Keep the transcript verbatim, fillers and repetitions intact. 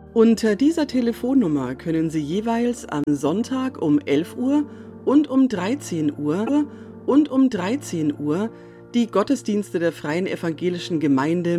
Unter dieser Telefonnummer können Sie jeweils am Sonntag um elf Uhr und um dreizehn Uhr und um dreizehn Uhr die Gottesdienste der Freien Evangelischen Gemeinde